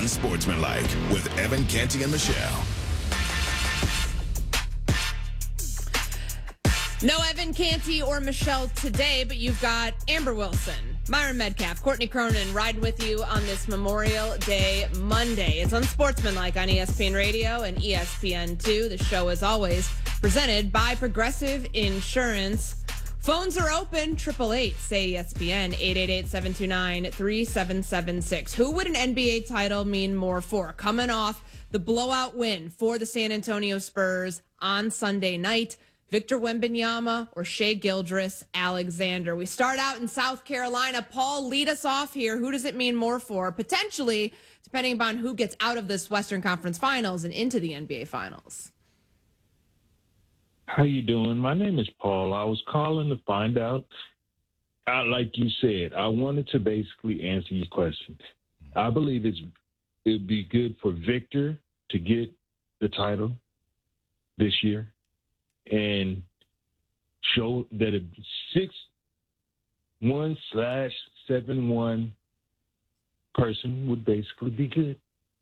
Unsportsmanlike with Evan Canty and Michelle. No Evan Canty or Michelle today, but you've got Amber Wilson, Myron Medcalf, Courtney Cronin riding with you on this Memorial Day Monday. It's Unsportsmanlike on ESPN Radio and ESPN2. The show, as always, presented by Progressive Insurance. Phones are open, 888-SAY-ESPN, 888-729-3776. Who would an NBA title mean more for? Coming off the blowout win for the San Antonio Spurs on Sunday night, Victor Wembanyama or Shai Gilgeous-Alexander. We start out in South Carolina. Paul, lead us off here. Who does it mean more for? Potentially, depending upon who gets out of this Western Conference Finals and into the NBA Finals. How you doing? My name is Paul. I was calling to find out, like you said, I wanted to basically answer your question. I believe it would be good for Victor to get the title this year and show that a 6'1/7'1" person would basically be good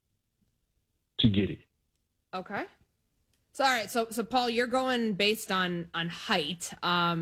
to get it. Okay. So, all right. So Paul, you're going based on height.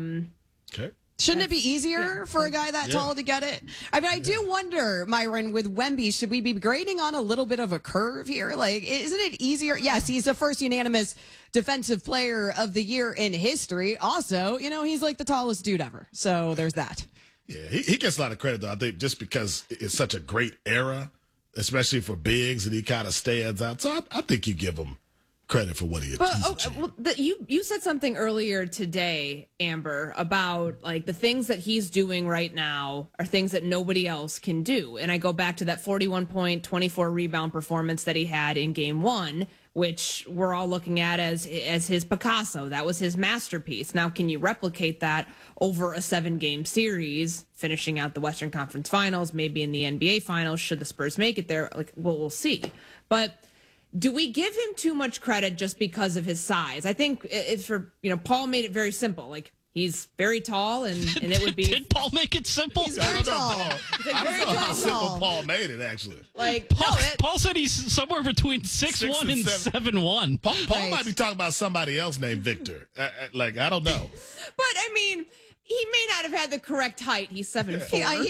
Okay. Shouldn't it be easier for a guy that tall to get it? I mean, I do wonder, Myron, with Wemby, should we be grading on a little bit of a curve here? Like, isn't it easier? Yes, he's the first unanimous defensive player of the year in history. Also, he's like the tallest dude ever. So there's that. Yeah, he gets a lot of credit, though, I think, just because it's such a great era, especially for bigs, and he kind of stands out. So I think you give him credit for what he achieved. You said something earlier today, Amber, about like the things that he's doing right now are things that nobody else can do. And I go back to that 41-point, 24-rebound performance that he had in Game 1, which we're all looking at as his Picasso. That was his masterpiece. Now, can you replicate that over a 7-game series, finishing out the Western Conference Finals, maybe in the NBA Finals, should the Spurs make it there? We'll see. But do we give him too much credit just because of his size? I think it's for, Paul made it very simple. Like, he's very tall, and it would be. Did Paul make it simple? He's very tall. I don't know how simple Paul made it, actually. Like, Paul said he's somewhere between 6'1" and 7'1". Paul might be talking about somebody else named Victor. I don't know. But, I mean, he may not have had the correct height. He's 7'4".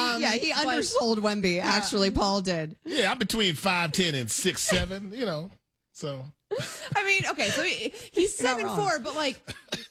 He undersold Wemby, actually, Paul did. Yeah, I'm between 5'10" and 6'7", so. I mean, okay, so he's 7'4", but, like,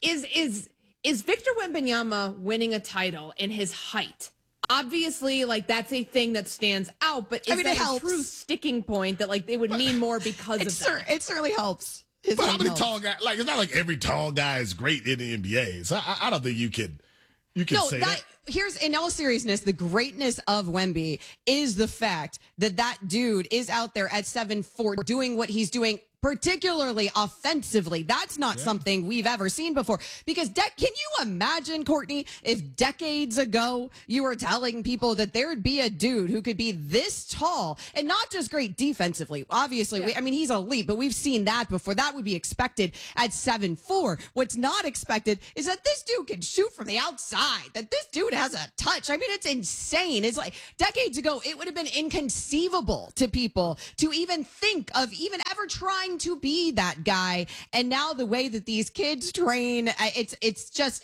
is Victor Wembanyama winning a title in his height? Obviously, like, that's a thing that stands out, but is that a true sticking point that, like, they would mean more because of that? It certainly helps. But how many tall guys? Like, it's not like every tall guy is great in the NBA. So I don't think you can say that. Here's, in all seriousness, the greatness of Wemby is the fact that dude is out there at 7'4", doing what he's doing, particularly offensively. That's not something we've ever seen before. Because can you imagine, Courtney, if decades ago you were telling people that there'd be a dude who could be this tall and not just great defensively? Obviously, he's elite, but we've seen that before. That would be expected at 7'4". What's not expected is that this dude can shoot from the outside, that this dude has a touch. I mean, it's insane. It's like decades ago, it would have been inconceivable to people to even think of even ever trying to be that guy. And now the way that these kids train, it's just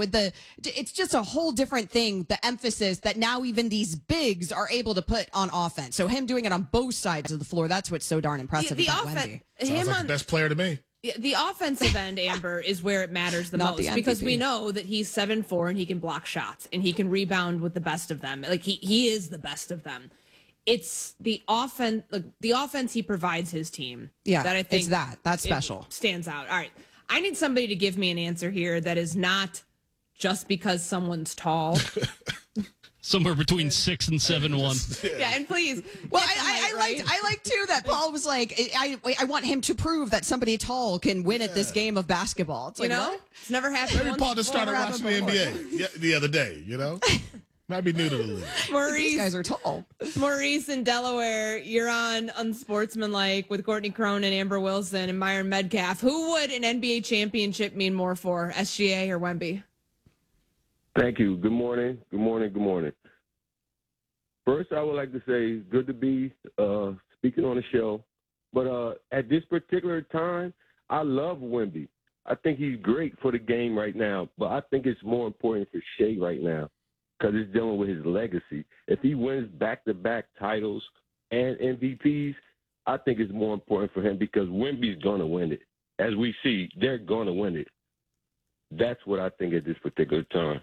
a whole different thing. The emphasis that now even these bigs are able to put on offense. So him doing it on both sides of the floor, that's what's so darn impressive about Wemby. Sounds like the best player to me. The offensive end, Amber, is where it matters the most because we know that he's 7'4" and he can block shots and he can rebound with the best of them. Like he is the best of them. It's the offense he provides his team. Yeah, that I think that's special. Stands out. All right, I need somebody to give me an answer here that is not just because someone's tall. Somewhere between 6 and 7'1". Yeah, and please. Well, I like too that Paul was like, I want him to prove that somebody tall can win at this game of basketball. It's like, it's never happened. Maybe Paul just started watching the NBA the other day. Might be new to the league. Maurice, these guys are tall. Maurice in Delaware, you're on Unsportsmanlike with Courtney Cronin, Amber Wilson, and Myron Medcalf. Who would an NBA championship mean more for, SGA or Wemby? Thank you. Good morning. Good morning. Good morning. First, I would like to say it's good to be speaking on the show. But at this particular time, I love Wemby. I think he's great for the game right now. But I think it's more important for Shea right now because it's dealing with his legacy. If he wins back-to-back titles and MVPs, I think it's more important for him because Wemby's going to win it. As we see, they're going to win it. That's what I think at this particular time.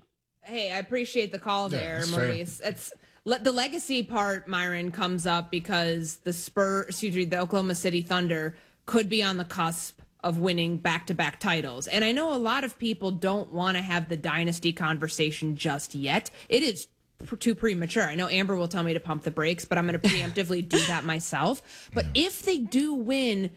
Hey, I appreciate the call there, Maurice. The legacy part, Myron, comes up because the Oklahoma City Thunder could be on the cusp of winning back-to-back titles. And I know a lot of people don't want to have the dynasty conversation just yet. It is too premature. I know Amber will tell me to pump the brakes, but I'm going to preemptively do that myself. But if they do win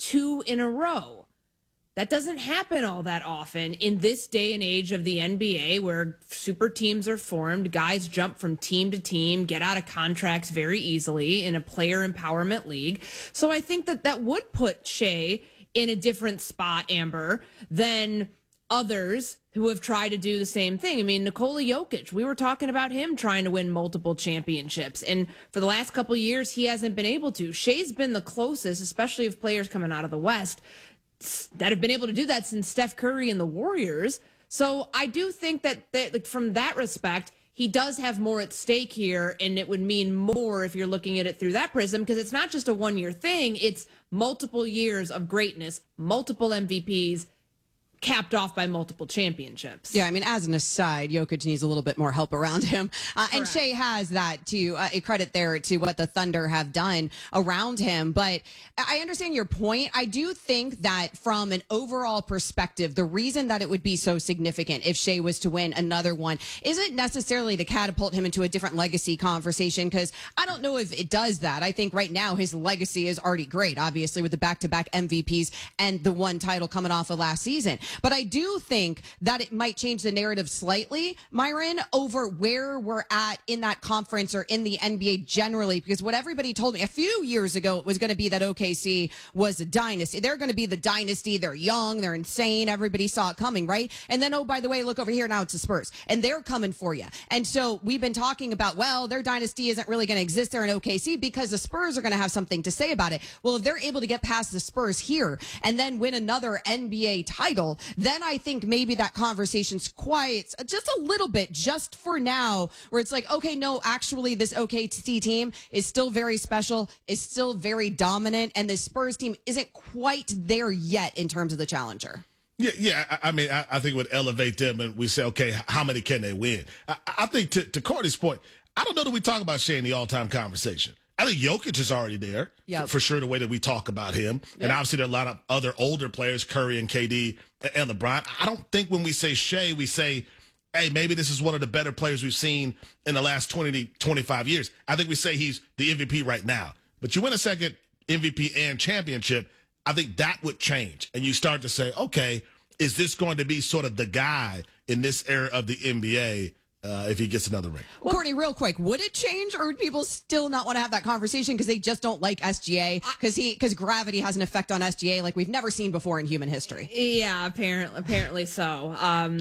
2 in a row, that doesn't happen all that often in this day and age of the NBA where super teams are formed, guys jump from team to team, get out of contracts very easily in a player empowerment league. So I think that would put Shea in a different spot, Amber, than others who have tried to do the same thing. I mean, Nikola Jokic, we were talking about him trying to win multiple championships. And for the last couple of years, he hasn't been able to. Shea's been the closest, especially of players coming out of the West, that have been able to do that since Steph Curry and the Warriors. So I do think that like, from that respect, he does have more at stake here, and it would mean more if you're looking at it through that prism, because it's not just a one-year thing. It's multiple years of greatness, multiple MVPs, capped off by multiple championships. Yeah, I mean, as an aside, Jokic needs a little bit more help around him. And Shea has that, to a credit there to what the Thunder have done around him. But I understand your point. I do think that from an overall perspective, the reason that it would be so significant if Shea was to win another one isn't necessarily to catapult him into a different legacy conversation, because I don't know if it does that. I think right now his legacy is already great, obviously, with the back-to-back MVPs and the one title coming off of last season. But I do think that it might change the narrative slightly, Myron, over where we're at in that conference or in the NBA generally, because what everybody told me a few years ago was going to be that OKC was a dynasty. They're going to be the dynasty. They're young. They're insane. Everybody saw it coming, right? And then, oh, by the way, look over here. Now it's the Spurs, and they're coming for you. And so we've been talking about, well, their dynasty isn't really going to exist there in OKC because the Spurs are going to have something to say about it. Well, if they're able to get past the Spurs here and then win another NBA title, then I think maybe that conversation's quiet just a little bit, just for now, where it's like, okay, no, actually this OKC team is still very special, is still very dominant, and the Spurs team isn't quite there yet in terms of the challenger. Yeah. I mean, I think it would elevate them, and we say, okay, how many can they win? I think to Courtney's point, I don't know that we talk about Shea in the all-time conversation. I think Jokic is already there, for sure, the way that we talk about him. Yep. And obviously there are a lot of other older players, Curry and KD and LeBron. I don't think when we say Shea, we say, hey, maybe this is one of the better players we've seen in the last 20 to 25 years. I think we say he's the MVP right now. But you win a second MVP and championship, I think that would change. And you start to say, okay, is this going to be sort of the guy in this era of the NBA if he gets another ring? Well, Courtney, real quick, would it change, or would people still not want to have that conversation because they just don't like SGA, because gravity has an effect on SGA like we've never seen before in human history? Yeah, apparently so.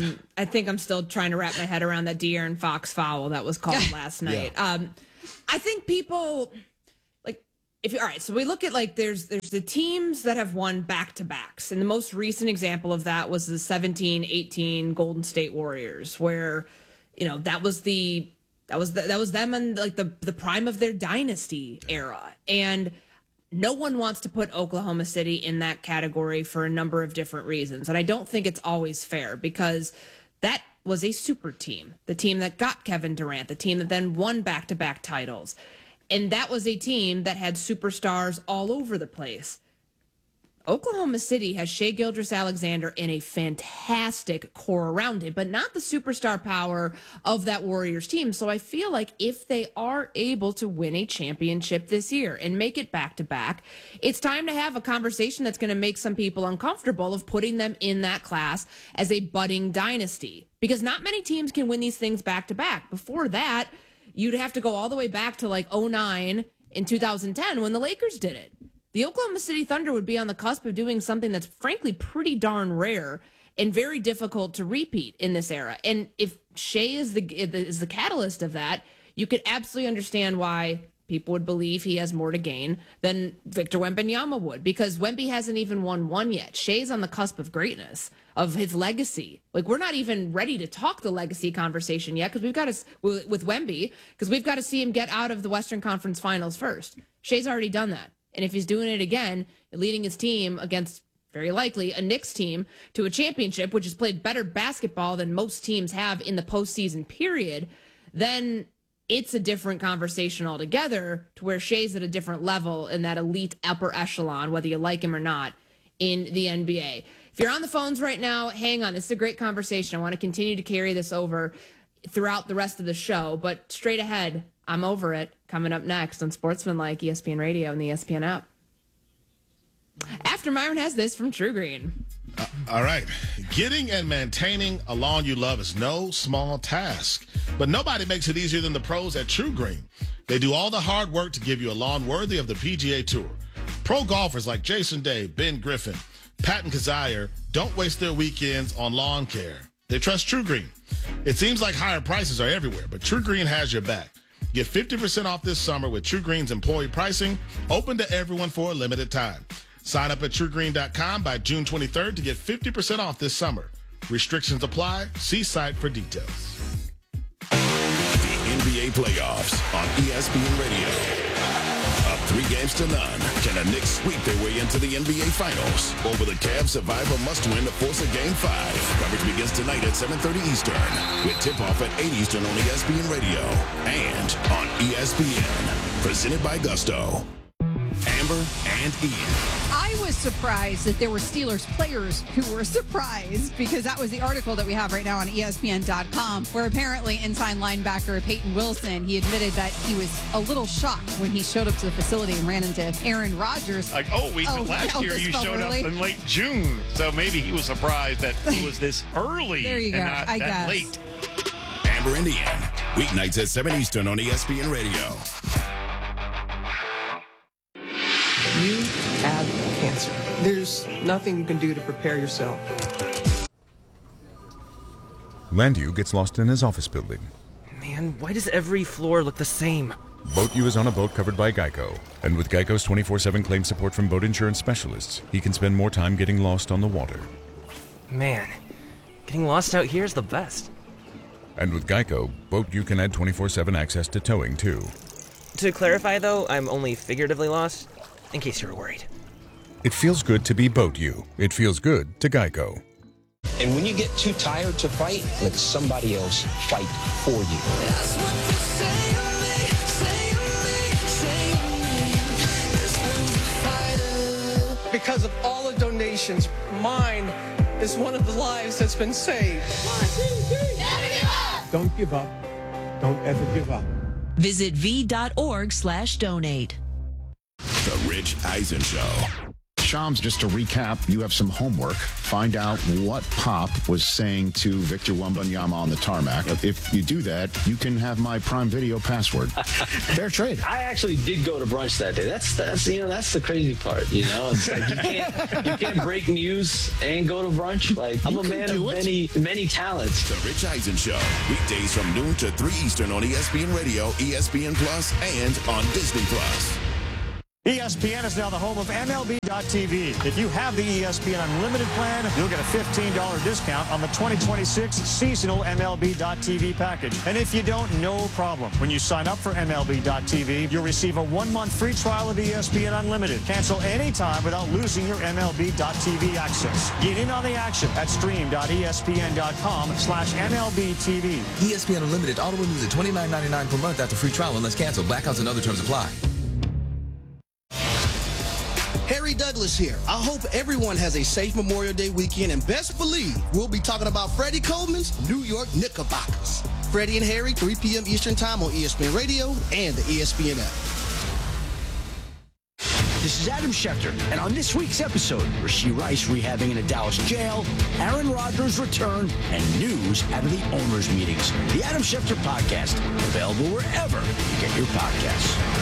I think I'm still trying to wrap my head around that De'Aaron Fox foul that was called last night. Yeah. I think people all right, so we look at there's the teams that have won back-to-backs, and the most recent example of that was the 17-18 Golden State Warriors, where that was them in the prime of their dynasty era. And no one wants to put Oklahoma City in that category for a number of different reasons. And I don't think it's always fair, because that was a super team, the team that got Kevin Durant, the team that then won back-to-back titles. And that was a team that had superstars all over the place. Oklahoma City has Shai Gilgeous-Alexander in a fantastic core around him, but not the superstar power of that Warriors team. So I feel like if they are able to win a championship this year and make it back-to-back, it's time to have a conversation that's going to make some people uncomfortable of putting them in that class as a budding dynasty, because not many teams can win these things back-to-back. Before that, you'd have to go all the way back to 2009 in 2010 when the Lakers did it. The Oklahoma City Thunder would be on the cusp of doing something that's frankly pretty darn rare and very difficult to repeat in this era. And if Shea is the catalyst of that, you could absolutely understand why people would believe he has more to gain than Victor Wembanyama would, because Wemby hasn't even won one yet. Shai's on the cusp of greatness, of his legacy. Like, we're not even ready to talk the legacy conversation yet, because we've got to, with Wemby, because we've got to see him get out of the Western Conference Finals first. Shai's already done that. And if he's doing it again, leading his team against, very likely, a Knicks team to a championship, which has played better basketball than most teams have in the postseason period, then it's a different conversation altogether, to where Shai's at a different level in that elite upper echelon, whether you like him or not, in the NBA. If you're on the phones right now, hang on. It's a great conversation. I want to continue to carry this over throughout the rest of the show, but straight ahead, I'm over it. Coming up next on Sportsmanlike, ESPN Radio and the ESPN app. After Myron has this from True Green. All right. Getting and maintaining a lawn you love is no small task, but nobody makes it easier than the pros at True Green. They do all the hard work to give you a lawn worthy of the PGA Tour. Pro golfers like Jason Day, Ben Griffin, Patton Kizzire don't waste their weekends on lawn care. They trust True Green. It seems like higher prices are everywhere, but True Green has your back. Get 50% off this summer with True Green's employee pricing, open to everyone for a limited time. Sign up at TrueGreen.com by June 23rd to get 50% off this summer. Restrictions apply. See site for details. The NBA playoffs on ESPN Radio. Up 3-0 Can the Knicks sweep their way into the NBA Finals? Or will the Cavs survive a must-win to force a Game 5? Coverage begins tonight at 7:30 Eastern, with tip-off at 8 Eastern on ESPN Radio and on ESPN. Presented by Gusto. Amber and Ian. I was surprised that there were Steelers players who were surprised, because that was the article that we have right now on ESPN.com, where apparently inside linebacker Peyton Wilson, he admitted that he was a little shocked when he showed up to the facility and ran into Aaron Rodgers. Like, last year you showed up in late June, so maybe he was surprised that it was this early. There you go, and not I that guess. late. Amber and Ian. Weeknights at 7 Eastern on ESPN Radio. You have cancer. There's nothing you can do to prepare yourself. Landu gets lost in his office building. Man, why does every floor look the same? Boat U is on a boat covered by Geico. And with Geico's 24/7 claim support from boat insurance specialists, he can spend more time getting lost on the water. Man, getting lost out here is the best. And with Geico, Boat U can add 24/7 access to towing, too. To clarify, though, I'm only figuratively lost, in case you were worried. It feels good to be Boat U. It feels good to Geico. And when you get too tired to fight, let somebody else fight for you. That's what you say to me, Because of all the donations, mine is one of the lives that's been saved. Don't give up. Don't ever give up. Visit v.org/donate. The Rich Eisen Show. Shams, just to recap, you have some homework. Find out what Pop was saying to Victor Wembanyama on the tarmac. If you do that, you can have my Prime Video password. Fair trade. I actually did go to brunch that day. That's the crazy part. It's like you can't break news and go to brunch. Like, I'm a man of many talents. The Rich Eisen Show. Weekdays from noon to 3 Eastern on ESPN Radio, ESPN Plus, and on Disney Plus. ESPN is now the home of MLB.tv. If you have the ESPN Unlimited plan, you'll get a $15 discount on the 2026 seasonal MLB.tv package. And if you don't, no problem. When you sign up for MLB.tv, you'll receive a 1-month free trial of ESPN Unlimited. Cancel anytime without losing your MLB.tv access. Get in on the action at stream.espn.com/MLBTV. ESPN Unlimited auto renews at $29.99 per month after free trial unless canceled. Blackouts and other terms apply. Harry Douglas here. I hope everyone has a safe Memorial Day weekend, and best believe we'll be talking about Freddie Coleman's New York Knickerbockers. Freddie and Harry, 3 p.m. Eastern Time on ESPN Radio and the ESPN app. This is Adam Schefter, and on this week's episode, Rashee Rice rehabbing in a Dallas jail, Aaron Rodgers' return, and news out of the owners' meetings. The Adam Schefter Podcast, available wherever you get your podcasts.